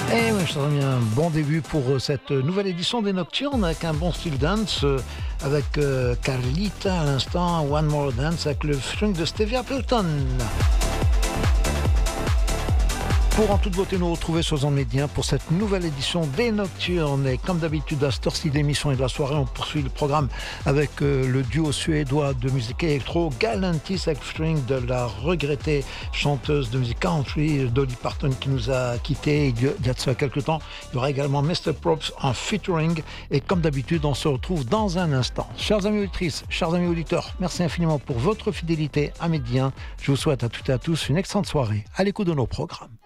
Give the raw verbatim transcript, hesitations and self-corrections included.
Et oui, chers amis, un bon début pour cette nouvelle édition des Nocturnes avec un bon style dance, avec euh, Carlita à l'instant, One More Dance avec le funk de Stevie Appleton. Pour en toute beauté nous retrouver sur Zone Média pour cette nouvelle édition des Nocturnes. Et comme d'habitude, à cette heure-ci de l'émission et de la soirée, on poursuit le programme avec euh, le duo suédois de musique électro, Galantis avec featuring de la regrettée chanteuse de musique country, Dolly Parton, qui nous a quittés il y a de ça quelques temps. Il y aura également mister Props en featuring. Et comme d'habitude, on se retrouve dans un instant. Chers amis auditrices, chers amis auditeurs, merci infiniment pour votre fidélité à Média. Je vous souhaite à toutes et à tous une excellente soirée à l'écoute de nos programmes.